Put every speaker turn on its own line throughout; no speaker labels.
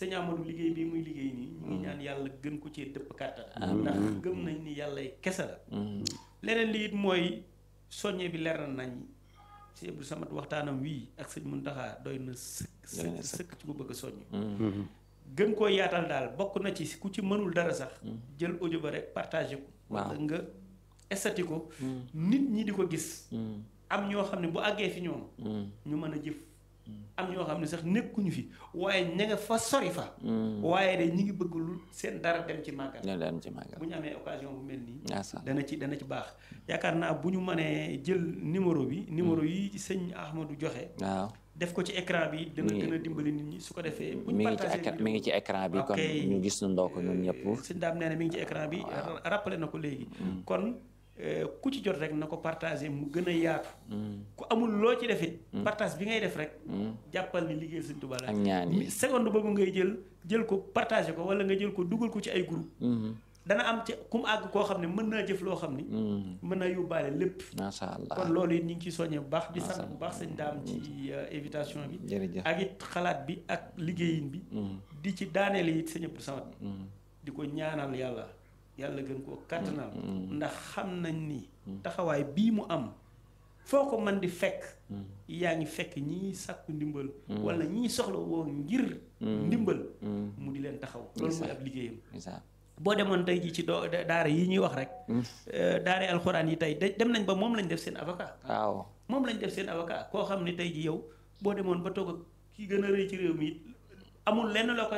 sëñ Amadou liggéey bi muy liggéey nii ñu ngi ñaan yàlla gën ko cee dëpp kàttan ndax gëm nañ ni yàlla kese la leneen li it mooy soññe bi leer na nañ si Abdou Samad waxtaanam wii ak sëñ Muntaxa doy na sëkk ci ku bëgg a soññ gën koo yaatal daal bokk na ci ku ci mënul dara sax jël audio ba rek partagé ko wala nga estati ko nit ñi di ko gis am ñoo xam ne bu àggee fi ñoom ñu mën a jëf am ñoo xam ne sax nekkuñu fi waaye ña nga fa sori fa waaye de ñi ngi bëgg lu seen dara dem ci màggal bu ñu amee occasion bu mel nii dana ci baax yaakaar naa bu ñu mënee jël numéro yi sëñ Ahmadou joxe waaw def ko ci écran bi dana gën a dimbali nit ñi su ko defee bu ñu partagé
mi ngi ci écran bi kon ñu gis nu ndoo ko ñun ñëpp
sëñ Daam nee na mi ngi ci écran bi rappelé na ko léegi kon ku ci jot rek na ko partagé mu gën a yaatu ku amul loo ci def it partage bi ngay def rek jàppal ni liggéey Sëñ Tuubaa la seconde boobu ngay jël ko partagé ko wala nga jël ko dugal ko ci ay groupe dana am ci ku mu àgg koo xam ne mën naa jëf loo xam ni mën naa yóbbaale lépp
macha allah
kon loolu it ñu ngi ciy soññee bu baax di sant bu baax sëñ Daam ci invitation bi ak it xalaat bi ak liggéeyin bi di ci daaneel it sëñ Abdou Samad di ko ñaanal yàlla gën koo kàttanal ndax xam nañ ni taxawaay bii mu am foo ko man di fekk yaa ngi fekk ñii sàkku ndimbal wala ñii soxla woo ngir ndimbal mu di leen taxaw loolu mooy ab liggéeyam boo demoon tey ji ci daara yi ñuy wax rek daara alxuraan yi tey dem nañ ba moom lañ def seen avocat
waaw
moom lañ def seen avocat koo xam ne tey ji yow boo demoon ba toog ak ki gën a rëy ci réew mi amul lenn loo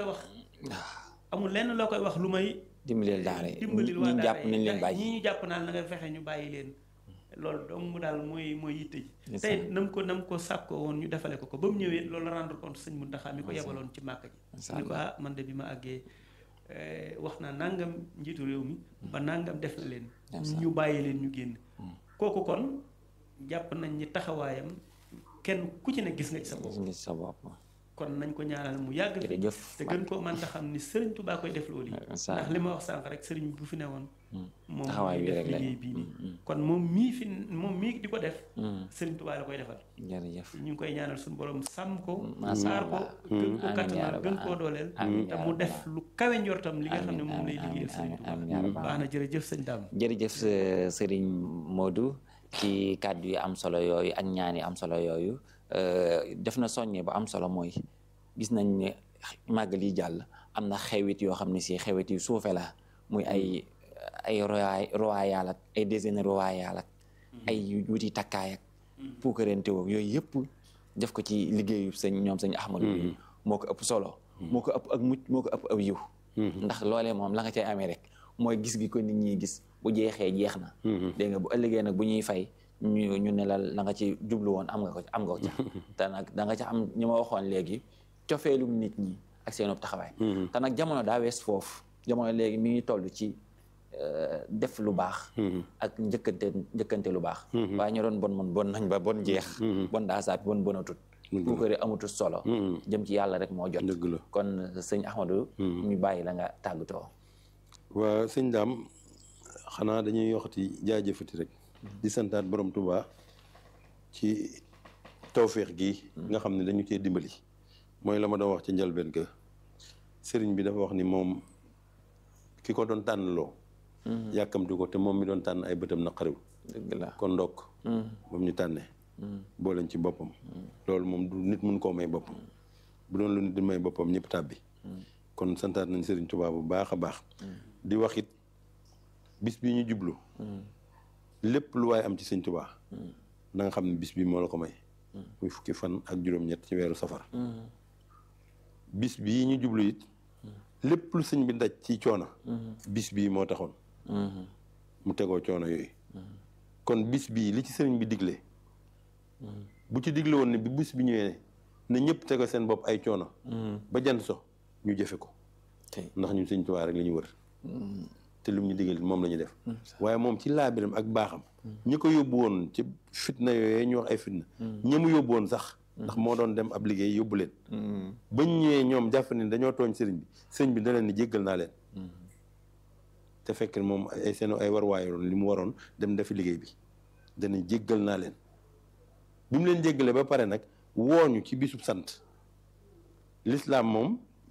koy wax lu may
dimbalil daara yi
dimbalil waa daara
jàpp nañ leen bàyyi
ñi ñu jàpp naan na nga fexe ñu bàyyi leen loolu dong daal mooy yitte ji tey nam ko sàkkoo woon ñu defale ko ba mu ñëwee loolu rendre compte sëñ Muntaxa mi ko yebaloon ci màkk ji ni ko man de bi ma àggee wax naa nangam njiitu réew mi ba nangam def na leen ñu bàyyi leen ñu génn kooku kon jàpp nañ ni taxawaayam kenn ku ci ne gis nga ci sa bopp kon nañ ko ñaanal mu yàgg fi te gën koo mën ta xam ni sëriñ Tuubaa koy def loolu yi ndax li ma wax sànq rek sëriñ bu fi ne woon moom def liggéey bii nii kon moom mii di ko def sëriñ Tuubaa la koy defal
jërëjëf
ñu ngi koy ñaanal suñu borom sàmm ko saar ko gën ko kattanal gën koo dooleel te mu def lu kawe njortam li nga xam ne moom lay liggéeyal sëriñ Tuubaa baax na jërëjëf sëñ Dame
jërëjëf sëriñ Modou ci kàddu yi am solo yooyu ak ñaan yi am solo yooyu def na soññe bu am solo mooy gis nañ ne màggal yi jàll am na xewit yoo xam ne si xewit yu suufe la muy ay royal ak ay déjeuner royal ak ay wuti takkaay ak puukarante woog yooyu yëpp def ko ci liggéeyu ñoom sëñ Ahmadou bi moo ko ëpp solo moo ko ëpp ak mucc moo ko ëpp aw yiw ndax loolee moom la nga cay amee rek mooy gis gi ko nit ñi gis bu jeexee jeex na dégg nga bu ëllëgee nag bu ñuy fay ñu ne la nga ci jublu woon am nga ko ca te nag da nga ca am ñi ma waxoon léegi cofeelum nit ñi ak seen taxawaay te nag jamono daa wees foofu jamono léegi mi ngi toll ci def lu baax ak njëkkante lu baax waaye ñu doon bon nañ ba bon jeex bon daa saapi bonatut bu ko amutut solo jëm ci yàlla rek moo jot kon sëñ Ahmadou ñu bàyyi la nga tàggatoo
waa sëñ Dame xanaa dañuy yoxati jaajëfati rek di santaat borom Touba ci tawféex gi nga xam ne dañu cee dimbali mooy la ma doon wax ci njëlbeen ga sëriñ bi dafa wax ni moom ki ko doon tànnloo yàkkamti ko te moom mi doon tànn ay bëtam naqariw
dëgg la
kon ndokk moom ñu tànnee boo leen ci boppam loolu moom du nit mun koo may boppam bu doon lu nit di may boppam ñëpp tàbbi kon santaat nañ sëriñ Touba bu baax a baax di wax it bis bi ñu jublu lépp lu waaye am ci sëñ Touba na nga xam ne bis bi moo la ko may muy fukki fan ak juróom-ñett ci weeru safar bis bii ñu jublu it lépp lu sëñ bi daj ci coono bis bii moo taxoon mu tegoo coono yooyu kon bis bii li ci sëriñ bi digle bu ci digle woon ne bi bis bi ñëwee ne ñëpp tegoo seen bopp ay coono ba jant so ñu jëfe ko ndax ñun sëñ Touba rek la ñu wër te lu ñu digal moom la ñu def waaye moom ci laabiram ak baaxam ñi ko yóbbu woon ci fitna yooyu ñu wax ay fitna ñi mu yóbbu woon sax ndax moo doon dem ab liggéey yóbbu leen bañ ñëwee ñoom jàpp ne dañoo tooñ sëriñ bi da leen ni jéggal naa leen te fekk moom ay seen ay warwaayoon li mu waroon dem defi liggéey bi dana jéggal naa leen bi mu leen jéggalee ba pare nag wooñu ci bisub sant l'islam moom